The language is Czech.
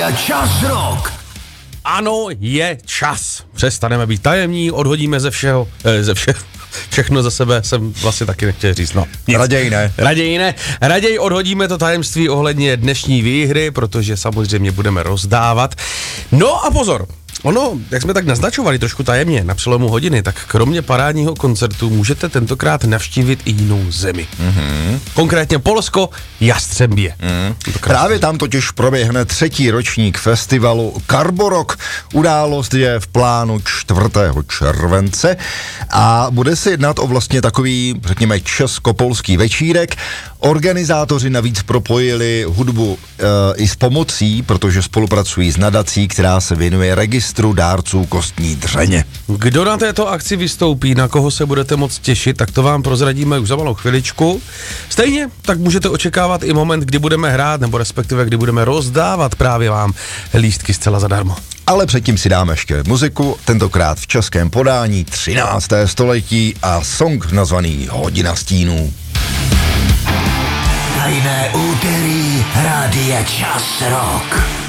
Čas rok. Ano, je čas. Přestaneme být tajemní, odhodíme všechno za sebe jsem vlastně taky nechtěl říct, no. Nic. Raději ne. Raději odhodíme to tajemství ohledně dnešní výhry, protože samozřejmě budeme rozdávat. No a pozor, ono, jak jsme tak naznačovali trošku tajemně na přelomu hodiny, tak kromě parádního koncertu můžete tentokrát navštívit i jinou zemi. Mm-hmm. Konkrétně Polsko, Jastřembie. Právě tam totiž proběhne 3. ročník festivalu Carborok. Událost je v plánu 4. července a bude se jednat o vlastně takový, řekněme, česko-polský večírek. Organizátoři navíc propojili hudbu i s pomocí, protože spolupracují s nadací, která se věnuje registru dárců kostní dřeně. Kdo na této akci vystoupí, na koho se budete moc těšit, tak to vám prozradíme už za malou chviličku. Stejně tak můžete očekávat i moment, kdy budeme hrát, nebo respektive kdy budeme rozdávat právě vám lístky zcela zadarmo. Ale předtím si dáme ještě muziku, tentokrát v českém podání 13. století a song nazvaný Hodina stínů. Tajné úterý Rádia Čas Rock.